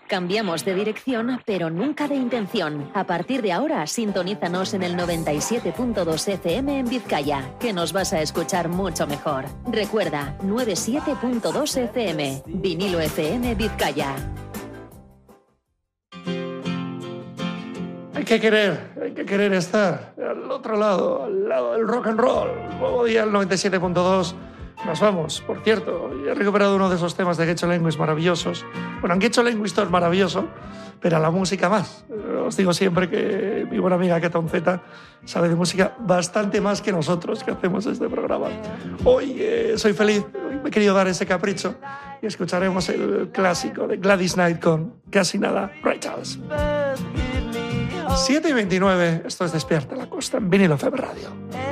Cambiamos de dirección, pero nunca de intención. A partir de ahora, sintonízanos en el 97.2 FM en Vizcaya, que nos vas a escuchar mucho mejor. Recuerda, 97.2 FM, Vinilo FM Vizcaya. Hay que querer estar al otro lado, al lado del rock and roll. Nuevo día, el 97.2. Nos vamos, por cierto. He recuperado uno de esos temas de Getxo Lenguis maravillosos. Bueno, en Getxo Lenguis todo es maravilloso, pero a la música más. Os digo siempre que mi buena amiga Keton Z sabe de música bastante más que nosotros que hacemos este programa. Hoy soy feliz, hoy me he querido dar ese capricho y escucharemos el clásico de Gladys Knight con Casi Nada, Ray Charles. 7:29, esto es Despierta la Costa en Vinilo FM Radio.